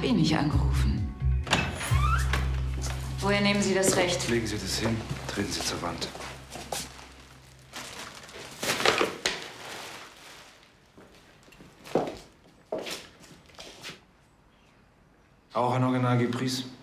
habe ihn nicht angerufen. Woher nehmen Sie das Recht? Legen Sie das hin, treten Sie zur Wand. Auch ein Original Gepries?